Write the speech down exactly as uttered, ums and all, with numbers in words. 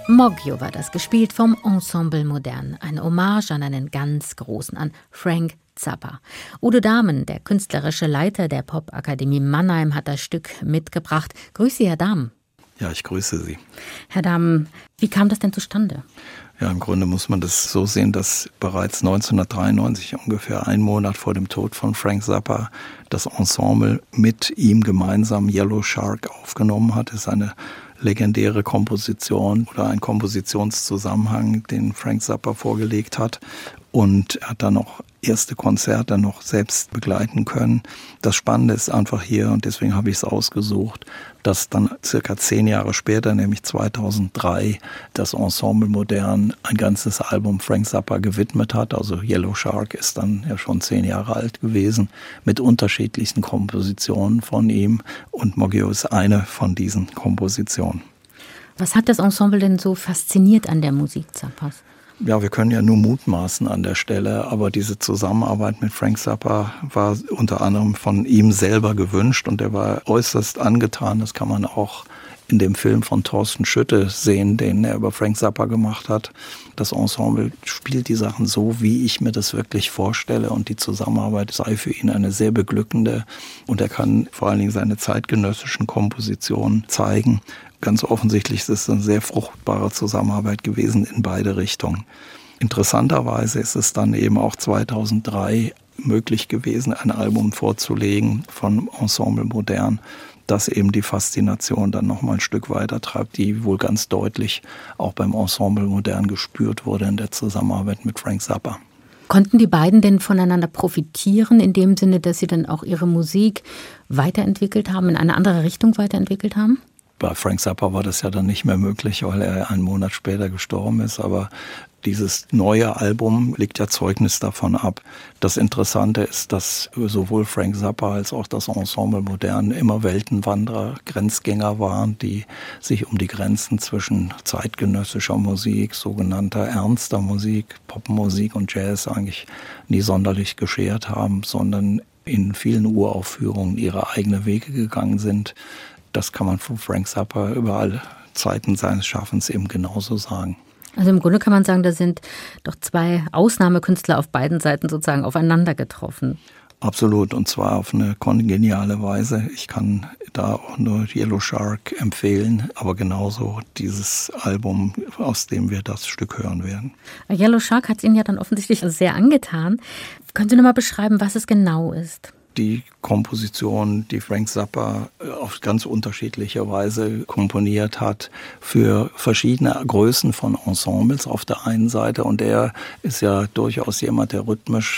Moggio war das, gespielt vom Ensemble Modern. Eine Hommage an einen ganz Großen, an Frank Zappa. Udo Dahmen, der künstlerische Leiter der Popakademie Mannheim, hat das Stück mitgebracht. Grüße Sie, Herr Dahmen. Ja, ich grüße Sie. Herr Dahmen, wie kam das denn zustande? Ja, im Grunde muss man das so sehen, dass bereits neunzehnhundertdreiundneunzig, ungefähr einen Monat vor dem Tod von Frank Zappa, das Ensemble mit ihm gemeinsam Yellow Shark aufgenommen hat. Das ist eine legendäre Komposition oder ein Kompositionszusammenhang, den Frank Zappa vorgelegt hat. Und er hat dann auch erste Konzerte noch selbst begleiten können. Das Spannende ist einfach hier, und deswegen habe ich es ausgesucht, dass dann circa zehn Jahre später, nämlich zweitausenddrei, das Ensemble Modern ein ganzes Album Frank Zappa gewidmet hat. Also Yellow Shark ist dann ja schon zehn Jahre alt gewesen, mit unterschiedlichsten Kompositionen von ihm. Und Moggio ist eine von diesen Kompositionen. Was hat das Ensemble denn so fasziniert an der Musik Zappas? Ja, wir können ja nur mutmaßen an der Stelle, aber diese Zusammenarbeit mit Frank Zappa war unter anderem von ihm selber gewünscht und er war äußerst angetan. Das kann man auch in dem Film von Thorsten Schütte sehen, den er über Frank Zappa gemacht hat. Das Ensemble spielt die Sachen so, wie ich mir das wirklich vorstelle, und die Zusammenarbeit sei für ihn eine sehr beglückende, und er kann vor allen Dingen seine zeitgenössischen Kompositionen zeigen. Ganz offensichtlich ist es eine sehr fruchtbare Zusammenarbeit gewesen in beide Richtungen. Interessanterweise ist es dann eben auch zweitausenddrei möglich gewesen, ein Album vorzulegen von Ensemble Modern, das eben die Faszination dann noch mal ein Stück weiter treibt, die wohl ganz deutlich auch beim Ensemble Modern gespürt wurde in der Zusammenarbeit mit Frank Zappa. Konnten die beiden denn voneinander profitieren, in dem Sinne, dass sie dann auch ihre Musik weiterentwickelt haben, in eine andere Richtung weiterentwickelt haben? Bei Frank Zappa war das ja dann nicht mehr möglich, weil er einen Monat später gestorben ist. Aber dieses neue Album legt ja Zeugnis davon ab. Das Interessante ist, dass sowohl Frank Zappa als auch das Ensemble Modern immer Weltenwanderer, Grenzgänger waren, die sich um die Grenzen zwischen zeitgenössischer Musik, sogenannter ernster Musik, Popmusik und Jazz eigentlich nie sonderlich geschert haben, sondern in vielen Uraufführungen ihre eigenen Wege gegangen sind. Das kann man von Frank Zappa über alle Zeiten seines Schaffens eben genauso sagen. Also im Grunde kann man sagen, da sind doch zwei Ausnahmekünstler auf beiden Seiten sozusagen aufeinander getroffen. Absolut, und zwar auf eine kongeniale Weise. Ich kann da auch nur Yellow Shark empfehlen, aber genauso dieses Album, aus dem wir das Stück hören werden. Yellow Shark hat es Ihnen ja dann offensichtlich sehr angetan. Können Sie noch mal beschreiben, was es genau ist? Die Komposition, die Frank Zappa auf ganz unterschiedliche Weise komponiert hat, für verschiedene Größen von Ensembles auf der einen Seite. Und er ist ja durchaus jemand, der rhythmisch